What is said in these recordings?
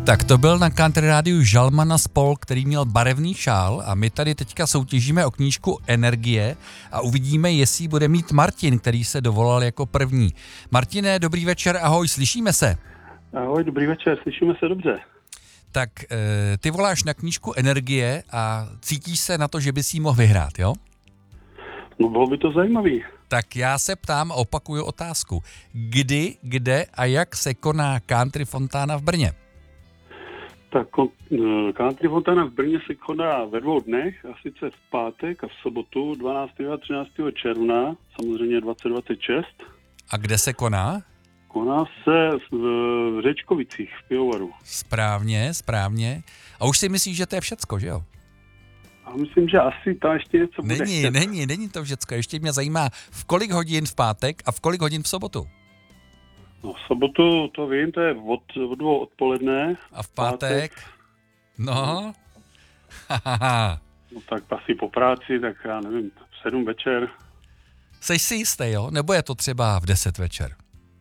Tak to byl na Country Rádiu Žalmana Spol, který měl barevný šál a my tady teďka soutěžíme o knížku Energie a uvidíme, jestli bude mít Martin, který se dovolal jako první. Martine, dobrý večer, ahoj, slyšíme se? Ahoj, dobrý večer, slyšíme se dobře. Tak ty voláš na knížku Energie a cítíš se na to, že bys jí mohl vyhrát, jo? No bylo by to zajímavý. Tak já se ptám a opakuju otázku. Kdy, kde a jak se koná Country Fontána v Brně? Tak Country Fontána v Brně se koná ve 2 dnech, a sice v pátek a v sobotu 12. a 13. června, samozřejmě 2026. A kde se koná? Koná se v Řečkovicích, v Pivovaru. Správně. A už si myslíš, že to je všecko, že jo? A myslím, že asi tam ještě něco bude. Není to všecko. Ještě mě zajímá, v kolik hodin v pátek a v kolik hodin v sobotu? No v sobotu, to vím, to je od 2 odpoledne. A v pátek? No. No tak asi po práci, tak já nevím, v 7 večer. Seš si jistý, jo? Nebo je to třeba v 10 večer?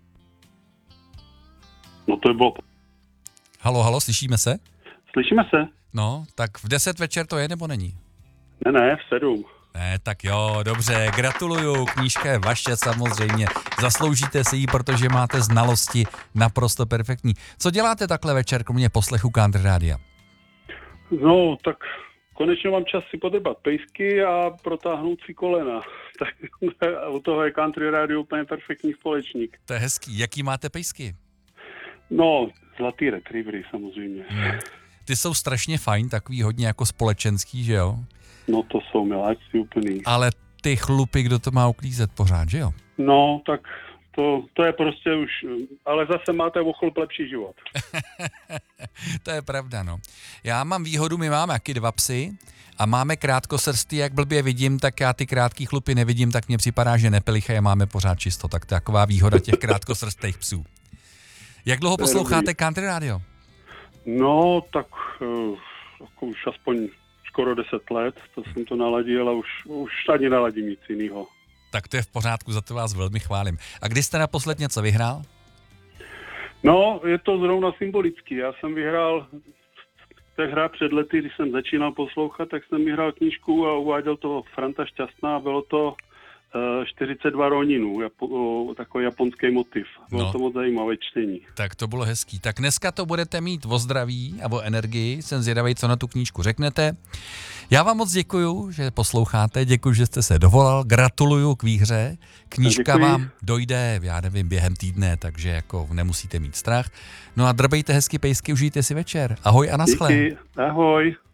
No to je bylo... Halo, slyšíme se? Slyšíme se? No, tak v 10 večer to je nebo není? Ne, v 7. Ne, tak jo, dobře, gratuluju, knížka je vaše samozřejmě, zasloužíte si ji, protože máte znalosti naprosto perfektní. Co děláte takhle večer, kromě poslechu Country Rádia? No, tak konečně mám čas si podrbat pejsky a protáhnout si kolena. Tak u toho je Country Radio úplně perfektní společník. To je hezký, jaký máte pejsky? No, zlatý retrievery samozřejmě. Ty jsou strašně fajn, takový hodně jako společenský, že jo? No to jsou miláčci úplný. Ale ty chlupy, kdo to má uklízet pořád, že jo? No, tak to je prostě už, ale zase máte o chlup lepší život. To je pravda, no. Já mám výhodu, my máme taky 2 psy a máme krátkosrstý, jak blbě vidím, tak já ty krátký chlupy nevidím, tak mně připadá, že nepelichají a máme pořád čisto. Tak to je taková výhoda těch krátkosrstých psů. Jak dlouho posloucháte Country Radio? No, tak už aspoň skoro 10 let, to jsem to naladil a už ani naladím nic jinýho. Tak to je v pořádku, za to vás velmi chválím. A kdy jste naposled něco vyhrál? No, je to zrovna symbolický. Já jsem vyhrál té hra před lety, když jsem začínal poslouchat, tak jsem vyhrál knížku a uváděl to Franta Šťastná a bylo to 42 roninů, takový japonský motiv. Bylo to moc zajímavé čtení. Tak to bylo hezký. Tak dneska to budete mít o zdraví a o energii. Jsem zvědavý, co na tu knížku řeknete. Já vám moc děkuju, že posloucháte, děkuju, že jste se dovolal, gratuluju k výhře. Knížka vám dojde, já nevím, během týdne, takže jako nemusíte mít strach. No a drbejte hezky pejsky, užijte si večer. Ahoj a naschle. Díky, ahoj.